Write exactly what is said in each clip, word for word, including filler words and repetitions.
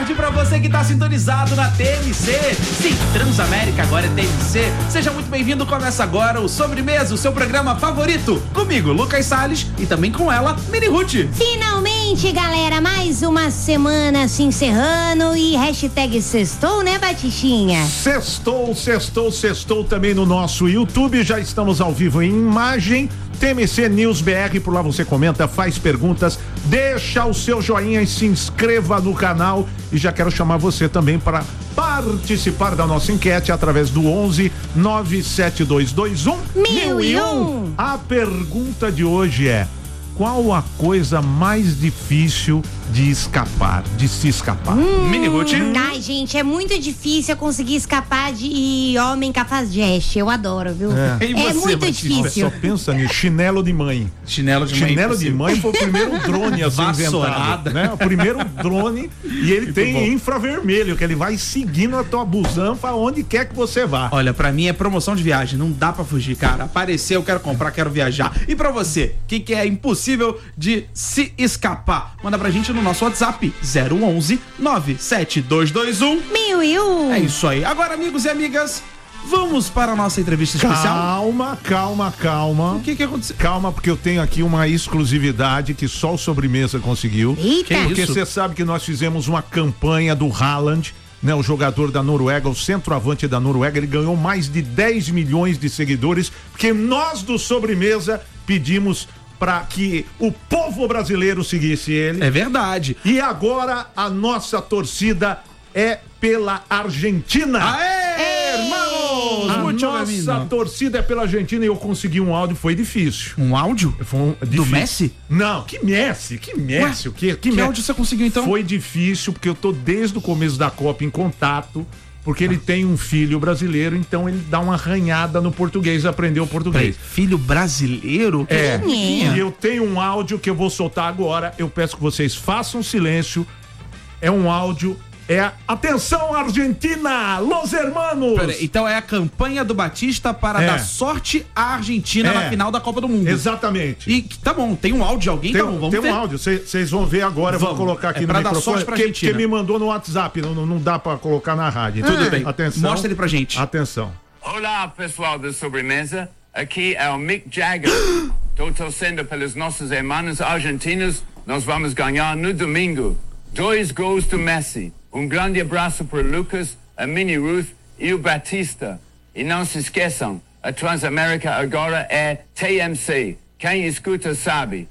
tarde pra você que tá sintonizado na T M C. Sim, Transamérica agora é T M C. Seja muito bem-vindo, começa agora o Sobremesa, o seu programa favorito. Comigo, Lucas Salles, e também com ela, Mini Ruth. Finalmente, galera, mais uma semana se encerrando e hashtag sextou, né, Batichinha? Sextou, sextou, sextou também no nosso YouTube, já estamos ao vivo em imagem, T M C News B R, por lá você comenta, faz perguntas, deixa o seu joinha e se inscreva no canal, e já quero chamar você também para participar da nossa enquete através do onze nove sete dois dois um mil e um. A pergunta de hoje é: qual a coisa mais difícil de escapar, de se escapar? Hum, Mini Ruth? Ai, gente, é muito difícil eu conseguir escapar de homem cafajeste. Eu adoro, viu? É, E você, é muito Batista? difícil. Só pensa nisso, chinelo de mãe. Chinelo de mãe. Chinelo de mãe foi o primeiro drone a ser inventado, né? O primeiro drone, e ele Muito tem bom. infravermelho, que ele vai seguindo a tua busanfa onde quer que você vá. Olha, pra mim é promoção de viagem, não dá pra fugir, cara. Apareceu, eu quero comprar, quero viajar. E pra você, o que, que é impossível de se escapar? Manda pra gente no nosso WhatsApp, zero onze nove sete dois dois um Mil e um. É isso aí. Agora, amigos e amigas, vamos para a nossa entrevista especial. Calma, calma, calma. O que que aconteceu? Calma, porque eu tenho aqui uma exclusividade que só o Sobremesa conseguiu. Eita. Que Porque isso? você sabe que nós fizemos uma campanha do Haaland, né, o jogador da Noruega, o centroavante da Noruega, ele ganhou mais de dez milhões de seguidores, porque nós do Sobremesa pedimos para que o povo brasileiro seguisse ele. É verdade. E agora a nossa torcida é pela Argentina. Aê, irmãos! A Muito nossa bem-vindo. torcida é pela Argentina, e eu consegui um áudio, foi difícil. Um áudio? Foi um, Do difícil. Messi? Não, que Messi, que Messi, o que? Que Messi? áudio você conseguiu, então? Foi difícil, porque eu tô desde o começo da Copa em contato, porque ele tem um filho brasileiro, então ele dá uma arranhada no português, aprendeu o Peraí, português. filho brasileiro? É, Quem é? e eu tenho um áudio que eu vou soltar agora, eu peço que vocês façam silêncio, é um áudio, é, atenção Argentina, los hermanos! Peraí, então é a campanha do Batista para É. dar sorte à Argentina É. na final da Copa do Mundo. Exatamente. E tá bom, tem um áudio de alguém? Tem, Tá bom, vamos tem ver. um áudio, vocês vão ver agora, eu Vamos. vou colocar aqui É no pra dar microfone, sorte pra que, Argentina. que me mandou no WhatsApp, não, não, não dá pra colocar na rádio. Tudo bem. Atenção. Mostra ele pra gente. Atenção. Olá, pessoal da Sobremesa. Aqui é o Mick Jagger. Estou torcendo pelos nossos irmãos argentinos. Nós vamos ganhar no domingo. Dois gols do Messi. Um grande abraço para o Lucas, a Mini Ruth e o Batista. E não se esqueçam, a Transamérica agora é T M C. Quem escuta sabe.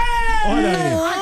Olha aí.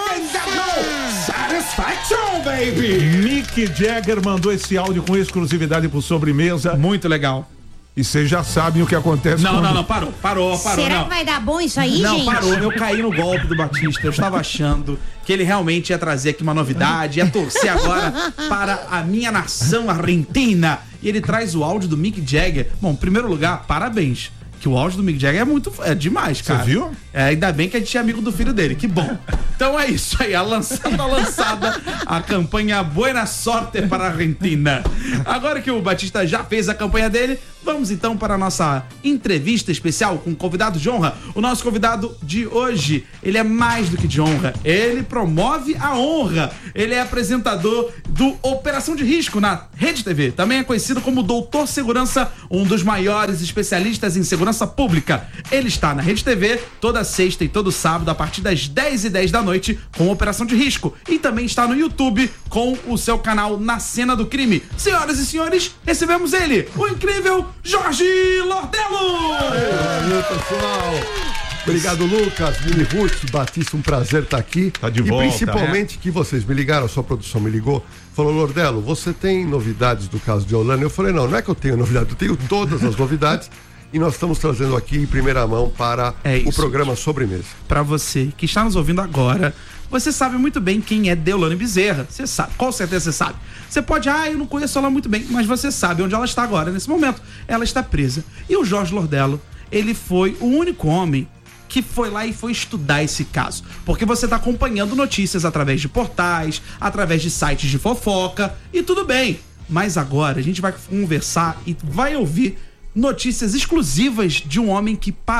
Satisfaction, baby! Mick Jagger mandou esse áudio com exclusividade pro Sobremesa. Muito legal. E vocês já sabem o que acontece Não, quando... não, não, parou, parou, parou. Será não. que vai dar bom isso aí, Não, gente? parou. Eu caí no golpe do Batista. Eu estava achando que ele realmente ia trazer aqui uma novidade, ia torcer agora para a minha nação argentina. E ele traz o áudio do Mick Jagger. Bom, em primeiro lugar, parabéns. Que o áudio do Mick Jagger é muito. É demais, cara. Você viu? É, ainda bem que a gente é amigo do filho dele. Que bom. Então é isso aí. A lançada, a lançada. A campanha Buena Sorte para a Argentina. Agora que o Batista já fez a campanha dele, vamos então para a nossa entrevista especial com o convidado de honra. O nosso convidado de hoje, ele é mais do que de honra. Ele promove a honra. Ele é apresentador do Operação de Risco na Rede T V. Também é conhecido como Doutor Segurança, um dos maiores especialistas em segurança pública. Ele está na Rede T V toda sexta e todo sábado a partir das dez e dez da noite com Operação de Risco. E também está no YouTube com o seu canal Na Cena do Crime. Senhoras e senhores, recebemos ele, o incrível Jorge Lordelo! Valeu, pessoal. Obrigado, Lucas, Mini Ruth, Batista, um prazer estar aqui. Tá de e volta, principalmente que vocês me ligaram, a sua produção me ligou, falou, Lordelo, você tem novidades do caso de Orlando? Eu falei, não, não é que eu tenho novidade, eu tenho todas as novidades. E nós estamos trazendo aqui em primeira mão para É o isso. programa Sobremesa. Pra você que está nos ouvindo agora, você sabe muito bem quem é Deolane Bezerra. Você sabe, com certeza você sabe. Você pode, ah, eu não conheço ela muito bem, mas você sabe onde ela está agora, nesse momento. Ela está presa. E o Jorge Lordelo, ele foi o único homem que foi lá e foi estudar esse caso. Porque você está acompanhando notícias através de portais, através de sites de fofoca, e tudo bem. Mas agora a gente vai conversar e vai ouvir notícias exclusivas de um homem que parou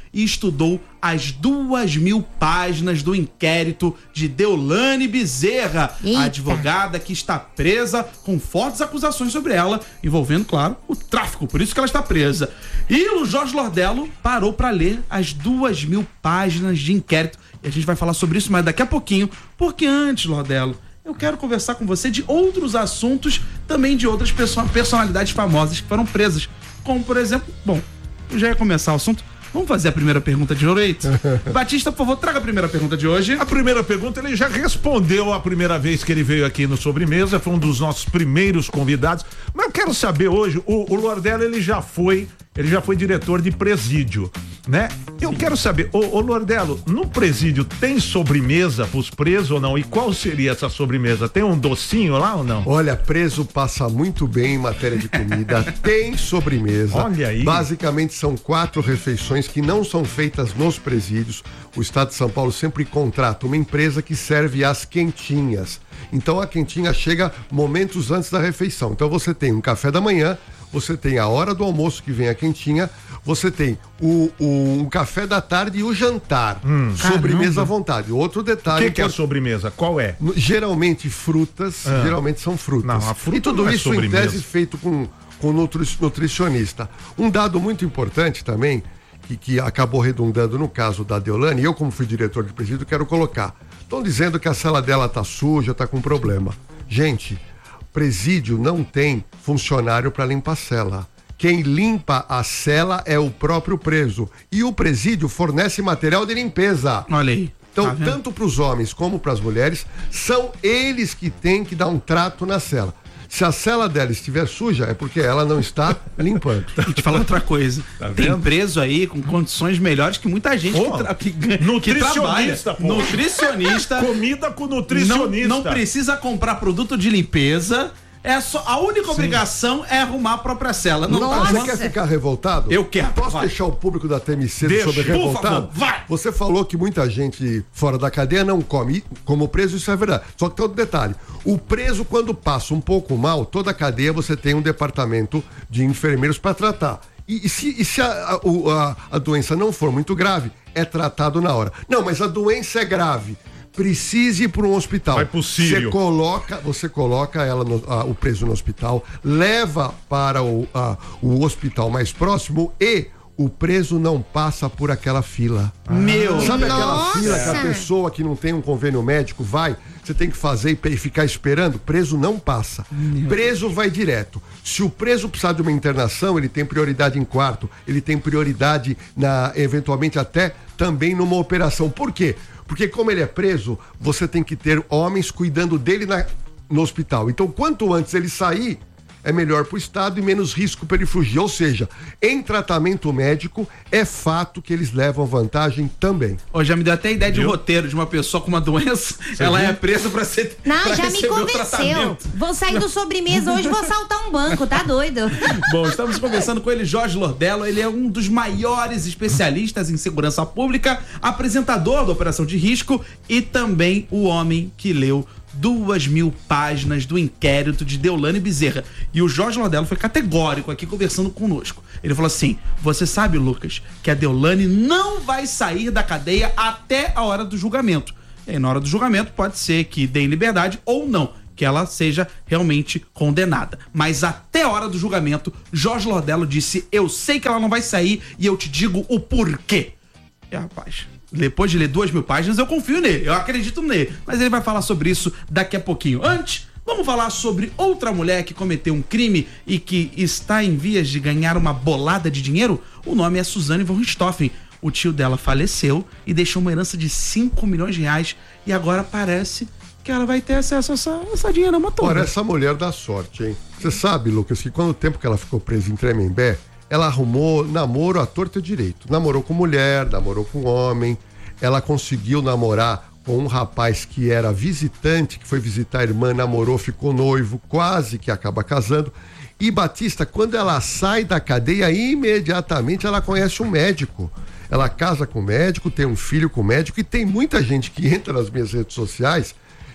e estudou as duas mil páginas do inquérito de Deolane Bezerra, Eita. a advogada que está presa com fortes acusações sobre ela, envolvendo, claro, o tráfico, por isso que ela está presa. E o Jorge Lordello parou para ler as duas mil páginas de inquérito, e a gente vai falar sobre isso mais daqui a pouquinho, porque antes, Lordello, eu quero conversar com você de outros assuntos, também de outras perso- personalidades famosas que foram presas, como, por exemplo, bom, eu já ia começar o assunto. Vamos fazer a primeira pergunta de direito? Batista, por favor, traga a primeira pergunta de hoje. A primeira pergunta ele já respondeu a primeira vez que ele veio aqui no Sobremesa, foi um dos nossos primeiros convidados. Mas eu quero saber hoje, o, o Lordello ele já foi, ele já foi diretor de presídio, né? Eu quero saber, ô, ô Lordello, no presídio tem sobremesa pros presos ou não? E qual seria essa sobremesa? Tem um docinho lá ou não? Olha, preso passa muito bem em matéria de comida, tem sobremesa. Olha aí. Basicamente são quatro refeições que não são feitas nos presídios. O Estado de São Paulo sempre contrata uma empresa que serve as quentinhas. Então a quentinha chega momentos antes da refeição. Então você tem um café da manhã, você tem a hora do almoço que vem a quentinha, você tem o, o, o café da tarde e o jantar. Hum, sobremesa à vontade. Outro O detalhe... que, que é a sobremesa? Qual é? Geralmente frutas, Ah. geralmente são frutas. Não, a fruta e tudo não é isso em sobremesa. tese feito com, com nutri, nutricionista. Um dado muito importante também, que, que acabou redundando no caso da Deolane, eu como fui diretor de presídio quero colocar. Estão dizendo que a cela dela tá suja, tá com problema. Gente, presídio não tem funcionário para limpar a cela. Quem limpa a cela é o próprio preso. E o presídio fornece material de limpeza. Olha aí. Então, Tá vendo? tanto para os homens como para as mulheres, são eles que têm que dar um trato na cela. Se a cela dela estiver suja, é porque ela não está limpando. E te falar outra coisa. Tá Tem vendo? preso aí com condições melhores que muita gente Pô, que, tra- que, ganha- que nutricionista, trabalha. pô. Nutricionista. Comida com não, nutricionista. não precisa comprar produto de limpeza. É só, a única obrigação é arrumar a própria cela. Não Não, tá você arrumando- quer ficar revoltado? Eu quero, Posso vai. deixar o público da T M C Deixa, sobre por revoltado? favor, vai. Você falou que muita gente fora da cadeia não come. E, como preso, isso é verdade. Só que tem outro detalhe. O preso, quando passa um pouco mal, toda a cadeia você tem um departamento de enfermeiros para tratar. E, e se, e se a, a, o- a, a doença não for muito grave, é tratado na hora. Não, mas a doença é grave. Precise ir para um hospital. Vai pro Sírio. Você coloca, você coloca ela no, a, o preso no hospital, leva para o, a, o hospital mais próximo e o preso não passa por aquela fila. Meu. Sabe aquela Nossa! fila que a pessoa que não tem um convênio médico vai, você tem que fazer e pe- e ficar esperando? Preso não passa. Preso vai direto. Se o preso precisar de uma internação, ele tem prioridade em quarto, ele tem prioridade na, eventualmente até também numa operação. Por quê? Porque como ele é preso, você tem que ter homens cuidando dele na- no hospital. Então, quanto antes ele sair, é melhor para o Estado e menos risco para ele fugir. Ou seja, em tratamento médico, é fato que eles levam vantagem também. Ó, já me deu até ideia de um Viu? roteiro de uma pessoa com uma doença. ela é presa pra ser. Não, pra já me receber o convenceu. tratamento. Vou sair do sobremesa hoje, vou saltar um banco, tá doido? Bom, estamos conversando com ele, Jorge Lordello. Ele é um dos maiores especialistas em segurança pública, apresentador da Operação de Risco e também o homem que leu duas mil páginas do inquérito de Deolane Bezerra. E o Jorge Lordello foi categórico aqui conversando conosco. Ele falou assim: você sabe, Lucas, que a Deolane não vai sair da cadeia até a hora do julgamento. E aí, na hora do julgamento, pode ser que dê em liberdade ou não, que ela seja realmente condenada. Mas até a hora do julgamento, Jorge Lordello disse: eu sei que ela não vai sair e eu te digo o porquê. E, rapaz, depois de ler duas mil páginas, eu confio nele, eu acredito nele. Mas ele vai falar sobre isso daqui a pouquinho. Antes, vamos falar sobre outra mulher que cometeu um crime e que está em vias de ganhar uma bolada de dinheiro. O nome é Suzane von Richthofen. O tio dela faleceu e deixou uma herança de cinco milhões de reais. E agora parece que ela vai ter acesso a essa, essa dinheirama toda. Ora, essa mulher dá sorte, hein? Você sabe, Lucas, que quando o tempo que ela ficou presa em Tremembé, ela arrumou namoro à torta e direito. Namorou com mulher, namorou com homem. Ela conseguiu namorar com um rapaz que era visitante, que foi visitar a irmã, namorou, ficou noivo, quase que acaba casando. E Batista, quando ela sai da cadeia, imediatamente ela conhece um médico. Ela casa com o médico, tem um filho com o médico, e tem muita gente que entra nas minhas redes sociais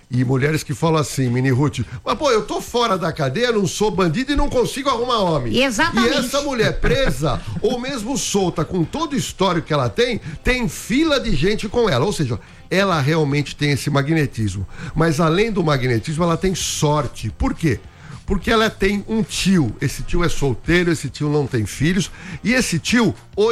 E mulheres que falam assim, Mini Ruth, mas pô, eu tô fora da cadeia, não sou bandido e não consigo arrumar homem. Exatamente. E essa mulher presa, ou mesmo solta, com todo o histórico que ela tem, tem fila de gente com ela. Ou seja, ela realmente tem esse magnetismo. Mas além do magnetismo, ela tem sorte. Por quê? Porque ela tem um tio. Esse tio é solteiro, esse tio não tem filhos. E esse tio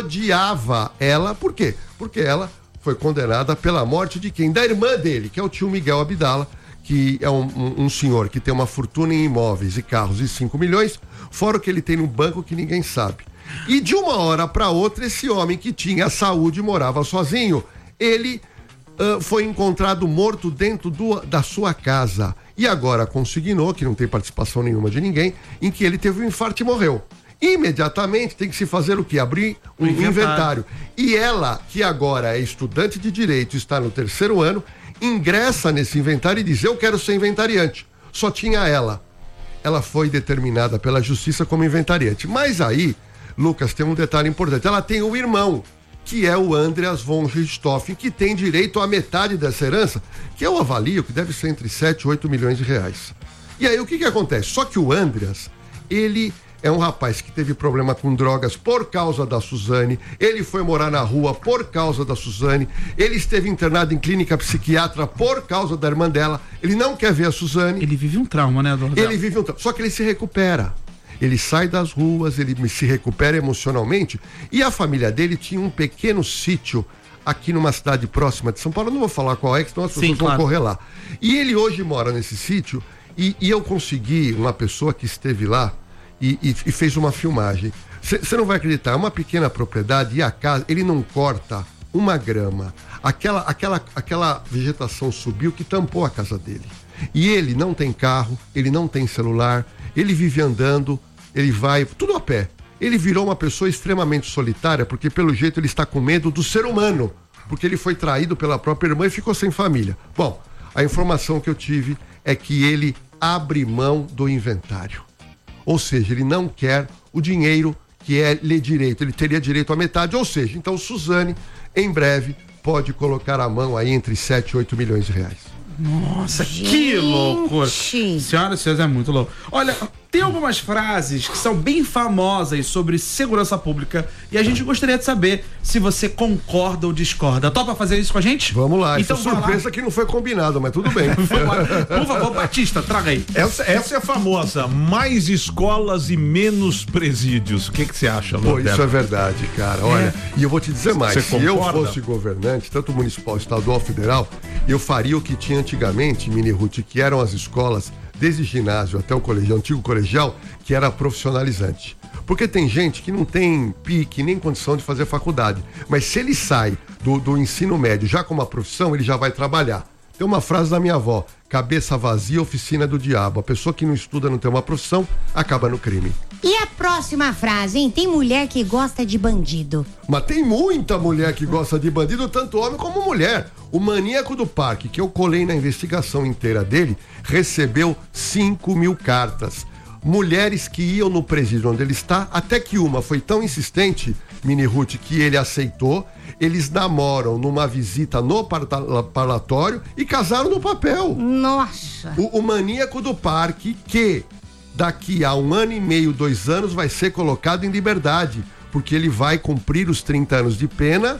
odiava ela. Por quê? Porque ela foi condenada pela morte de quem? Da irmã dele, que é o tio Miguel Abdala, que é um, um, um senhor que tem uma fortuna em imóveis e carros de cinco milhões, fora o que ele tem no banco que ninguém sabe. E de uma hora para outra, esse homem que tinha saúde e morava sozinho, ele uh, foi encontrado morto dentro do, da sua casa. E agora consignou, que não tem participação nenhuma de ninguém, em que ele teve um infarto e morreu. Imediatamente tem que se fazer o quê? Abrir um inventário. inventário. E ela, que agora é estudante de direito, está no terceiro ano, ingressa nesse inventário e diz, eu quero ser inventariante. Só tinha ela. Ela foi determinada pela justiça como inventariante. Mas aí, Lucas, tem um detalhe importante. Ela tem um irmão, que é o Andreas von Richthofen, que tem direito à metade dessa herança, que eu avalio que deve ser entre sete e oito milhões de reais. E aí o que que acontece? Só que o Andreas, ele é um rapaz que teve problema com drogas por causa da Suzane, ele foi morar na rua por causa da Suzane, ele esteve internado em clínica psiquiátrica por causa da irmã dela, ele não quer ver a Suzane. Ele vive um trauma, né, Dordel? Ele vive um trauma, só que ele se recupera. Ele sai das ruas, ele se recupera emocionalmente, e a família dele tinha um pequeno sítio aqui numa cidade próxima de São Paulo, eu não vou falar qual é, senão as pessoas Sim, vão claro. correr lá. E ele hoje mora nesse sítio, e, e eu consegui uma pessoa que esteve lá, E, e, e fez uma filmagem. Você não vai acreditar, é uma pequena propriedade e a casa, ele não corta uma grama. Aquela, aquela, aquela vegetação subiu que tampou a casa dele. E ele não tem carro, ele não tem celular, ele vive andando, ele vai, tudo a pé. Ele virou uma pessoa extremamente solitária, porque pelo jeito ele está com medo do ser humano, porque ele foi traído pela própria irmã e ficou sem família. Bom, a informação que eu tive é que ele abre mão do inventário. Ou seja, ele não quer o dinheiro que é lhe direito, ele teria direito à metade, ou seja, então Suzane, em breve, pode colocar a mão aí entre sete e oito milhões de reais. Nossa, gente, que loucura! Senhoras e senhores, é muito louco. Olha, tem algumas frases que são bem famosas sobre segurança pública e a gente gostaria de saber se você concorda ou discorda. Topa fazer isso com a gente? Vamos lá, então isso é surpresa que não foi combinado, mas tudo bem. Por favor, Batista, traga aí. Essa, essa é a famosa, mais escolas e menos presídios. O que que você acha, Pô, isso é verdade, cara. Olha, é. E eu vou te dizer mais, Você se concorda? eu fosse governante, tanto municipal, estadual, federal, eu faria o que tinha antigamente, Mini Ruth, que eram as escolas desde ginásio até o colegial, antigo colegial, que era profissionalizante. Porque tem gente que não tem pique nem condição de fazer faculdade, mas se ele sai do, do ensino médio já com uma profissão, ele já vai trabalhar. Tem uma frase da minha avó, cabeça vazia, oficina do diabo. A pessoa que não estuda, não tem uma profissão, acaba no crime. E a próxima frase, hein? Tem mulher que gosta de bandido. Mas tem muita mulher que gosta de bandido, tanto homem como mulher. O maníaco do parque, que eu colei na investigação inteira dele, recebeu cinco mil cartas. Mulheres que iam no presídio onde ele está, até que uma foi tão insistente, Mini Ruth, que ele aceitou. Eles namoram numa visita no parlatório e casaram no papel. Nossa! O, o maníaco do parque, que daqui a um ano e meio, dois anos, vai ser colocado em liberdade, porque ele vai cumprir os trinta anos de pena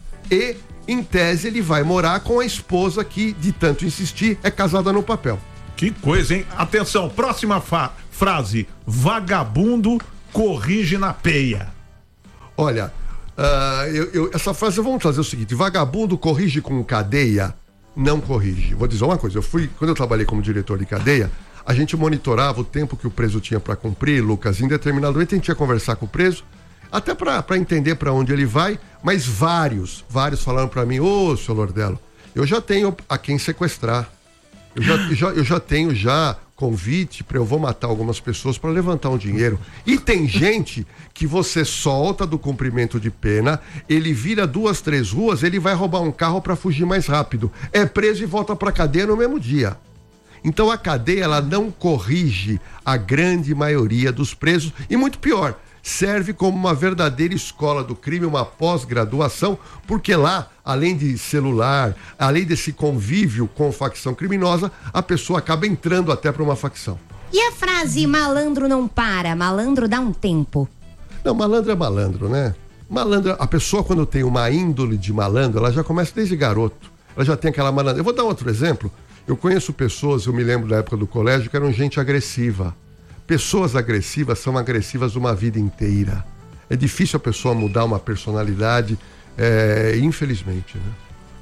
e, em tese, ele vai morar com a esposa que, de tanto insistir, é casada no papel. Que coisa, hein? Atenção, próxima fa- frase. Vagabundo corrige na peia. Olha, uh, eu, eu, essa frase, vamos fazer o seguinte: vagabundo corrige com cadeia? Não corrige. Vou dizer uma coisa, eu fui, quando eu trabalhei como diretor de cadeia, a gente monitorava o tempo que o preso tinha para cumprir, Lucas, em determinado momento a gente ia conversar com o preso, até para entender para onde ele vai, mas vários, vários falaram para mim, ô, oh, senhor Lordelo, eu já tenho a quem sequestrar. Eu já, eu já, eu já tenho já convite para eu vou matar algumas pessoas para levantar um dinheiro. E tem gente que você solta do cumprimento de pena, ele vira duas, três ruas, ele vai roubar um carro para fugir mais rápido. É preso e volta para cadeia no mesmo dia. Então a cadeia, ela não corrige a grande maioria dos presos. E muito pior, serve como uma verdadeira escola do crime, uma pós-graduação, porque lá, além de celular, além desse convívio com facção criminosa, a pessoa acaba entrando até para uma facção. E a frase malandro não para, malandro dá um tempo? Não, malandro é malandro, né? Malandro, a pessoa quando tem uma índole de malandro, ela já começa desde garoto. Ela já tem aquela malandra. Eu vou dar outro exemplo. Eu conheço pessoas, eu me lembro da época do colégio, que eram gente agressiva. Pessoas agressivas são agressivas uma vida inteira. É difícil a pessoa mudar uma personalidade, é, infelizmente, né?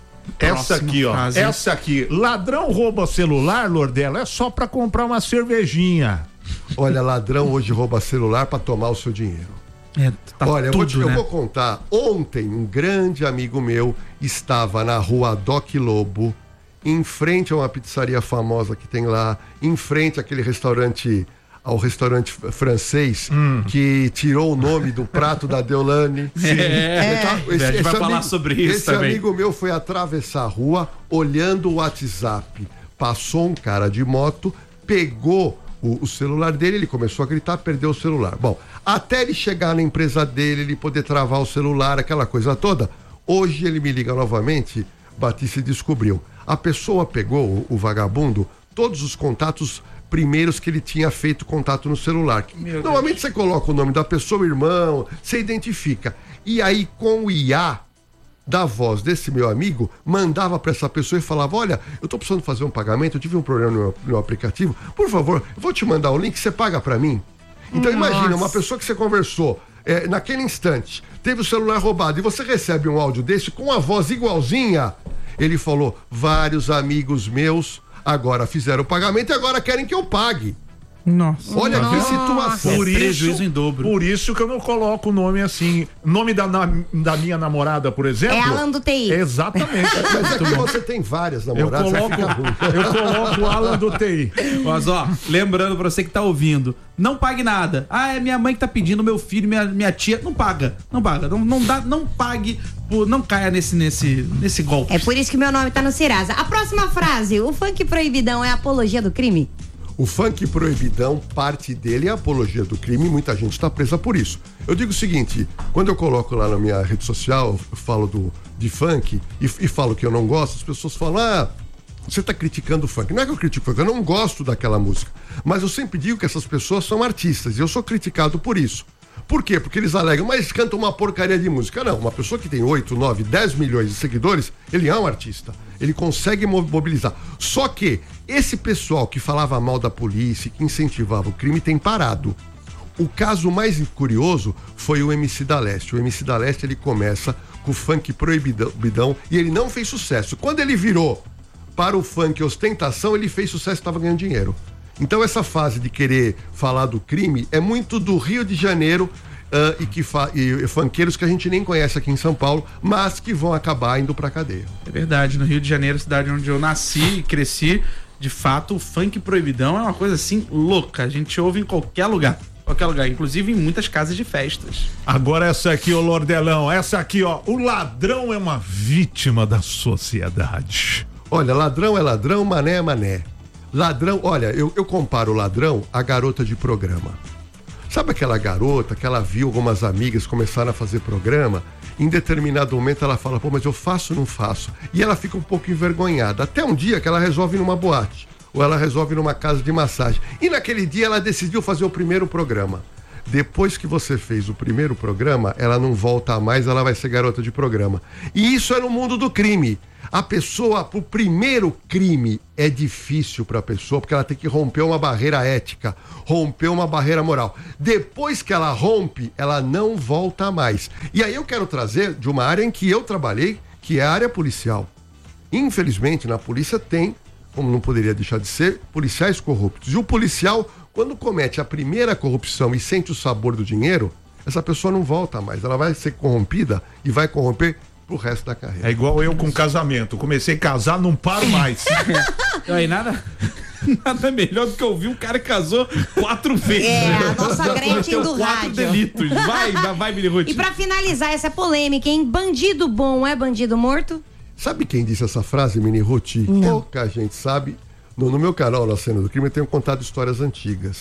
Essa aqui, ó. Frase. Essa aqui. Ladrão rouba celular, Lordela, é só pra comprar uma cervejinha. Olha, ladrão hoje rouba celular pra tomar o seu dinheiro. É, tá Olha, tudo, eu, vou te, né? eu vou contar. Ontem, um grande amigo meu estava na rua Doc Lobo, em frente a uma pizzaria famosa que tem lá, em frente àquele restaurante, ao restaurante francês, hum. que tirou o nome do prato da Deolane. Sim. É, então, esse, a gente esse vai amigo, falar sobre isso esse também. amigo meu foi atravessar a rua, olhando o WhatsApp. Passou um cara de moto, pegou o, o celular dele, ele começou a gritar, perdeu o celular. Bom, até ele chegar na empresa dele, ele poder travar o celular, aquela coisa toda, hoje ele me liga novamente, Batista descobriu. A pessoa pegou, o, o vagabundo, todos os contatos primeiros que ele tinha feito contato no celular. Meu Normalmente Deus. Você coloca o nome da pessoa, o irmão, você identifica. E aí, com o I A da voz desse meu amigo, mandava para essa pessoa e falava: olha, eu tô precisando fazer um pagamento, eu tive um problema no meu, no meu aplicativo, por favor, eu vou te mandar o link, você paga para mim? Então Nossa. Imagina, uma pessoa que você conversou é, naquele instante, teve o celular roubado e você recebe um áudio desse com a voz igualzinha. Ele falou: vários amigos meus agora fizeram o pagamento e agora querem que eu pague. Nossa. Olha Nossa. que situação. Por é isso, prejuízo em dobro. Por isso que eu não coloco o nome assim. Nome da, na, da minha namorada, por exemplo. É Alan do T I. Exatamente. Mas aqui você tem várias namoradas. Eu coloco, eu coloco o Alan do T I. Mas ó, lembrando pra você que tá ouvindo, não pague nada. Ah, é minha mãe que tá pedindo, meu filho, minha, minha tia. Não paga, não paga. Não, não, dá, não pague, por, não caia nesse, nesse, nesse golpe. É por isso que meu nome tá no Serasa. A próxima frase: o funk proibidão é apologia do crime? O funk proibidão, parte dele é a apologia do crime e muita gente está presa por isso. Eu digo o seguinte, quando eu coloco lá na minha rede social, eu falo do, de funk e, e falo que eu não gosto, as pessoas falam: ah, você está criticando o funk. Não é que eu critico o funk, eu não gosto daquela música. Mas eu sempre digo que essas pessoas são artistas e eu sou criticado por isso. Por quê? Porque eles alegam, mas cantam uma porcaria de música. Não, uma pessoa que tem oito, nove, dez milhões de seguidores, ele é um artista. Ele consegue mobilizar. Só que esse pessoal que falava mal da polícia, que incentivava o crime, tem parado. O caso mais curioso foi o M C da Leste. O M C da Leste, ele começa com o funk proibidão e ele não fez sucesso. Quando ele virou para o funk ostentação, ele fez sucesso e estava ganhando dinheiro. Então essa fase de querer falar do crime é muito do Rio de Janeiro uh, e, que fa- e funkeiros que a gente nem conhece aqui em São Paulo, mas que vão acabar indo pra cadeia. É verdade, no Rio de Janeiro, cidade onde eu nasci e cresci, de fato o funk proibidão é uma coisa assim louca, a gente ouve em qualquer lugar. Qualquer lugar, inclusive em muitas casas de festas. Agora essa aqui, ô Lordelão, essa aqui, ó, o ladrão é uma vítima da sociedade. Olha, ladrão é ladrão, mané é mané. Ladrão, olha, eu, eu comparo o ladrão à garota de programa. Sabe aquela garota que ela viu algumas amigas começaram a fazer programa? Em determinado momento ela fala: pô, mas eu faço ou não faço? E ela fica um pouco envergonhada. Até um dia que ela resolve ir numa boate. Ou ela resolve ir numa casa de massagem. E naquele dia ela decidiu fazer o primeiro programa. Depois que você fez o primeiro programa, ela não volta mais, ela vai ser garota de programa. E isso é no mundo do crime. A pessoa, o primeiro crime é difícil para a pessoa, porque ela tem que romper uma barreira ética, romper uma barreira moral. Depois que ela rompe, ela não volta mais. E aí eu quero trazer de uma área em que eu trabalhei, que é a área policial. Infelizmente, na polícia tem, como não poderia deixar de ser, policiais corruptos. E o policial, quando comete a primeira corrupção e sente o sabor do dinheiro, essa pessoa não volta mais. Ela vai ser corrompida e vai corromper pro resto da carreira. É igual eu com casamento. Comecei a casar, não paro mais. Aí nada, nada melhor do que ouvir um cara que casou quatro vezes. É, a nossa Gretchen do quatro rádio. delitos. Vai, vai, vai, Mini Ruth. E pra finalizar essa polêmica, hein? Bandido bom é bandido morto? Sabe quem disse essa frase, Mini Ruth? Pouca gente sabe. No, no meu canal, na Cena do Crime, eu tenho contado histórias antigas.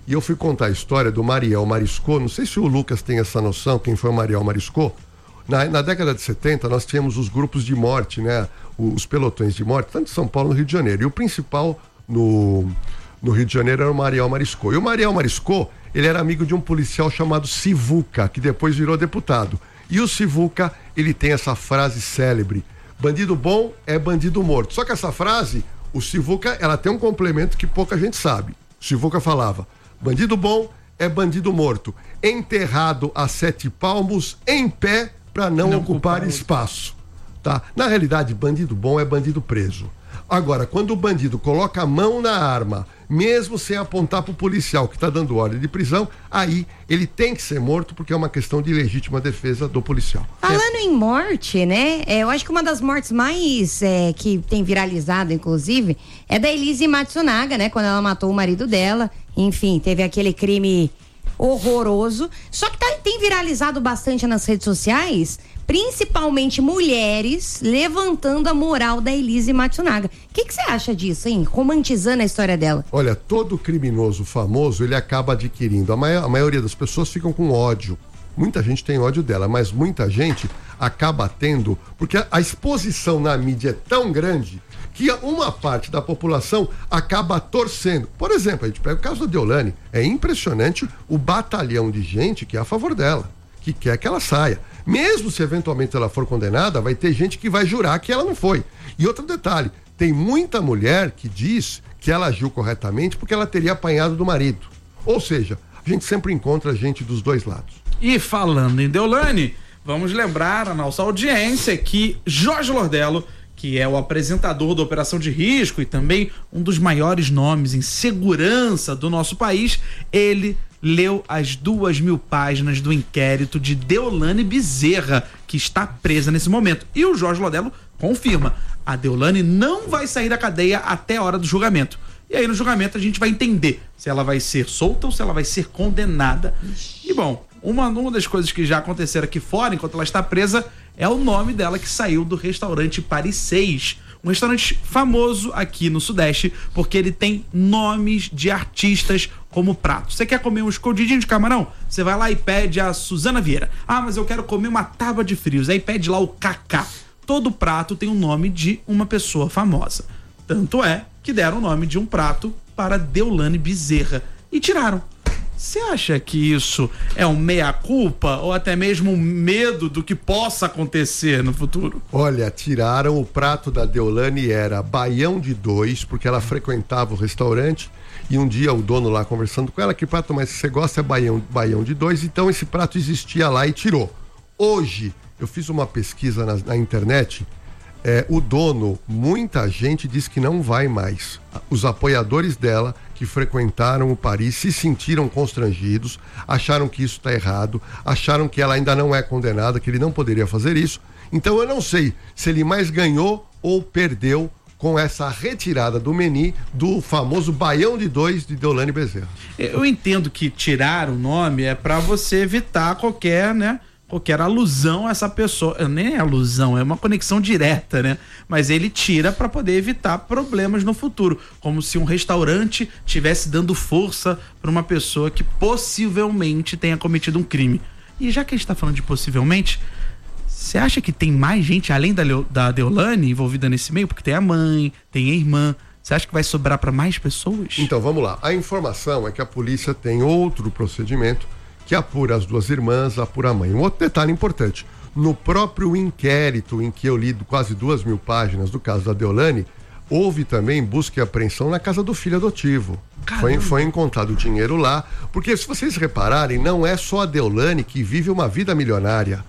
e eu fui contar a história do Mariel Mariscot. Não sei se o Lucas tem essa noção, quem foi o Mariel Mariscot. Na, na década de setenta, nós tínhamos os grupos de morte, né? Os pelotões de morte, tanto em São Paulo como no Rio de Janeiro. E o principal no, no Rio de Janeiro era o Mariel Mariscot. E o Mariel Mariscot, ele era amigo de um policial chamado Sivuca, que depois virou deputado. E o Sivuca, ele tem essa frase célebre: bandido bom é bandido morto. Só que essa frase, o Sivuca, ela tem um complemento que pouca gente sabe. O Sivuca falava: bandido bom é bandido morto, enterrado a sete palmos, em pé, para não, não ocupar espaço. Tá? Na realidade, bandido bom é bandido preso. Agora, quando o bandido coloca a mão na arma, mesmo sem apontar para o policial que está dando ordem de prisão, aí ele tem que ser morto, porque é uma questão de legítima defesa do policial. Falando é. em morte, né? É, eu acho que uma das mortes mais é, que tem viralizado, inclusive, é da Elise Matsunaga, né? Quando ela matou o marido dela. Enfim, teve aquele crime horroroso. Só que tá, tem viralizado bastante nas redes sociais, principalmente mulheres levantando a moral da Elise Matsunaga. O que você acha disso, hein? Romantizando a história dela. Olha, todo criminoso famoso, ele acaba adquirindo. A, mai- a maioria das pessoas ficam com ódio. Muita gente tem ódio dela, mas muita gente acaba tendo, porque a, a exposição na mídia é tão grande que uma parte da população acaba torcendo. Por exemplo, a gente pega o caso da Deolane. É impressionante o batalhão de gente que é a favor dela, que quer que ela saia. Mesmo se eventualmente ela for condenada, vai ter gente que vai jurar que ela não foi. E outro detalhe, tem muita mulher que diz que ela agiu corretamente porque ela teria apanhado do marido. Ou seja, a gente sempre encontra gente dos dois lados. E falando em Deolane, vamos lembrar a nossa audiência que Jorge Lordello, que é o apresentador da Operação de Risco e também um dos maiores nomes em segurança do nosso país, ele leu as duas mil páginas do inquérito de Deolane Bezerra, que está presa nesse momento. E o Jorge Lordello confirma: a Deolane não vai sair da cadeia até a hora do julgamento. E aí no julgamento a gente vai entender se ela vai ser solta ou se ela vai ser condenada. E bom, uma, uma das coisas que já aconteceram aqui fora, enquanto ela está presa, é o nome dela que saiu do restaurante Paris seis. Um restaurante famoso aqui no Sudeste, porque ele tem nomes de artistas como prato. Você quer comer um escondidinho de camarão? Você vai lá e pede a Suzana Vieira. Ah, mas eu quero comer uma tábua de frios. Aí pede lá o Cacá. Todo prato tem o nome de uma pessoa famosa. Tanto é que deram o nome de um prato para Deolane Bezerra. E tiraram. Você acha que isso é um meia-culpa ou até mesmo um medo do que possa acontecer no futuro? Olha, tiraram o prato da Deolane, era baião de dois, porque ela frequentava o restaurante e um dia o dono lá conversando com ela: que prato mais você gosta? É baião, baião de dois. Então esse prato existia lá e tirou. Hoje, eu fiz uma pesquisa na, na internet. É, o dono, muita gente diz que não vai mais. Os apoiadores dela, que frequentaram o Paris, se sentiram constrangidos, acharam que isso está errado, acharam que ela ainda não é condenada, que ele não poderia fazer isso. Então eu não sei se ele mais ganhou ou perdeu com essa retirada do menu do famoso baião de dois de Deolane Bezerra. Eu entendo que tirar o nome é para você evitar qualquer, né? qualquer alusão a essa pessoa. Nem é alusão, é uma conexão direta, né? Mas ele tira para poder evitar problemas no futuro, como se um restaurante estivesse dando força para uma pessoa que possivelmente tenha cometido um crime. E já que a gente tá falando de possivelmente, você acha que tem mais gente além da, Leo, da Deolane envolvida nesse meio? Porque tem a mãe, tem a irmã. Você acha que vai sobrar para mais pessoas? Então, vamos lá. A informação é que a polícia tem outro procedimento que apura as duas irmãs, apura a mãe. Um outro detalhe importante: no próprio inquérito em que eu li quase duas mil páginas do caso da Deolane, houve também busca e apreensão na casa do filho adotivo. Foi, foi encontrado dinheiro lá, porque se vocês repararem, não é só a Deolane que vive uma vida milionária.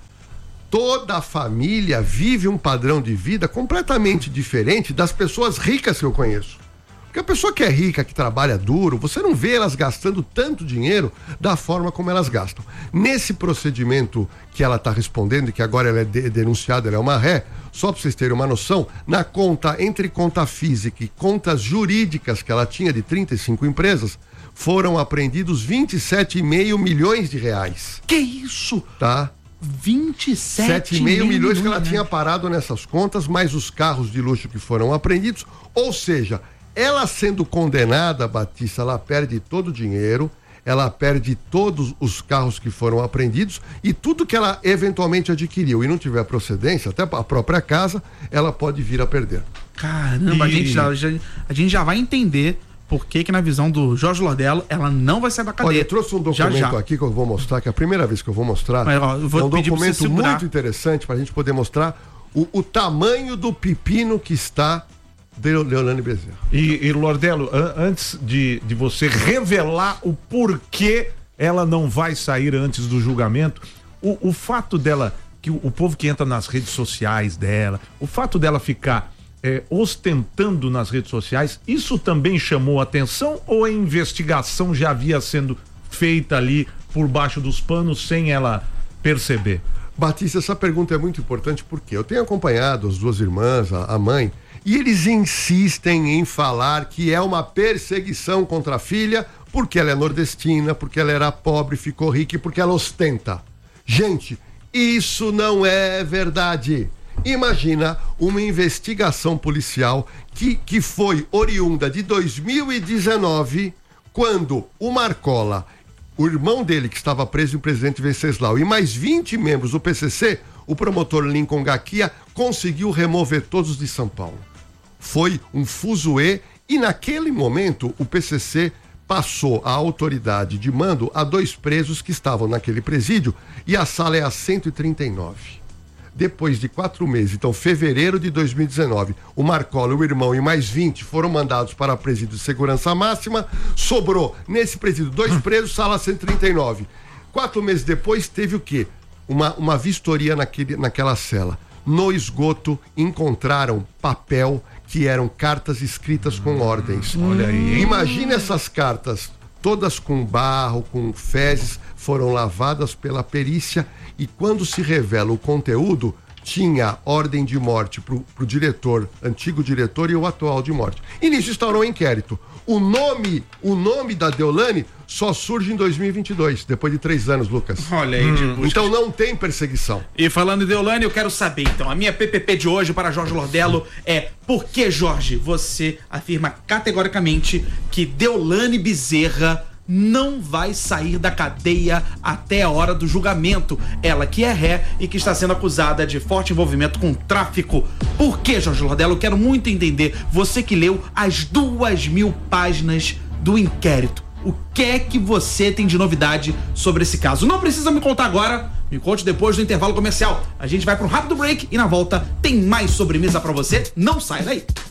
Toda a família vive um padrão de vida completamente diferente das pessoas ricas que eu conheço. Porque a pessoa que é rica, que trabalha duro, você não vê elas gastando tanto dinheiro da forma como elas gastam. Nesse procedimento que ela está respondendo e que agora ela é de, denunciada, ela é uma ré, só para vocês terem uma noção, na conta, entre conta física e contas jurídicas que ela tinha de trinta e cinco empresas, foram apreendidos vinte e sete vírgula cinco milhões de reais. Que isso? Tá? vinte e sete vírgula cinco milhões que ela né? tinha parado nessas contas, mais os carros de luxo que foram apreendidos. Ou seja, ela sendo condenada, Batista, ela perde todo o dinheiro, ela perde todos os carros que foram apreendidos e tudo que ela eventualmente adquiriu e não tiver procedência, até a própria casa, ela pode vir a perder. Caramba, E- a, gente já, já- a gente já vai entender por que que na visão do Jorge Lordello ela não vai sair da Olha, cadeia. eu trouxe um Já, documento já. aqui que eu vou mostrar, que é a primeira vez que eu vou mostrar. Mas, ó, eu vou é um pedir pra você documento segurar. muito interessante para a gente poder mostrar o, o tamanho do pepino que está de Deolane Bezerra. E, e Lordello, an- antes de, de você revelar o porquê ela não vai sair antes do julgamento, o, o fato dela, que o, o povo que entra nas redes sociais dela, o fato dela ficar é, ostentando nas redes sociais, isso também chamou atenção ou a investigação já havia sendo feita ali por baixo dos panos sem ela perceber? Batista, essa pergunta é muito importante porque eu tenho acompanhado as duas irmãs, a, a mãe, e eles insistem em falar que é uma perseguição contra a filha porque ela é nordestina, porque ela era pobre, ficou rica e porque ela ostenta. Gente, isso não é verdade. Imagina uma investigação policial que, que foi oriunda de dois mil e dezenove, quando o Marcola, o irmão dele que estava preso em Presidente Venceslau, e mais vinte membros do P C C, o promotor Lincoln Gaquia conseguiu remover todos de São Paulo. Foi um fuzuê e naquele momento o P C C passou a autoridade de mando a dois presos que estavam naquele presídio e a sala é a cento e trinta e nove. Depois de quatro meses, então fevereiro de dois mil e dezenove, o Marcola, o irmão e mais vinte foram mandados para presídio de segurança máxima. Sobrou nesse presídio dois presos, sala cento e trinta e nove. Quatro meses depois teve o quê? Uma, uma vistoria naquele, naquela cela. No esgoto encontraram papel que eram cartas escritas com ordens. Olha aí, hein? Imagina essas cartas, todas com barro, com fezes, foram lavadas pela perícia e quando se revela o conteúdo, tinha ordem de morte pro, pro diretor, antigo diretor e o atual de morte. E nisso instaurou um inquérito. O nome, o nome da Deolane só surge em dois mil e vinte e dois, depois de três anos, Lucas. Olha aí, de busca. Então não tem perseguição. E falando em Deolane, eu quero saber, então, a minha P P P de hoje para Jorge Lordello é: por que, Jorge, você afirma categoricamente que Deolane Bezerra não vai sair da cadeia até a hora do julgamento? Ela que é ré e que está sendo acusada de forte envolvimento com tráfico. Por que, Jorge Lordello? Eu quero muito entender. Você que leu as duas mil páginas do inquérito. O que é que você tem de novidade sobre esse caso? Não precisa me contar agora, me conte depois do intervalo comercial. A gente vai para um rápido break e na volta tem mais sobremesa para você. Não sai daí.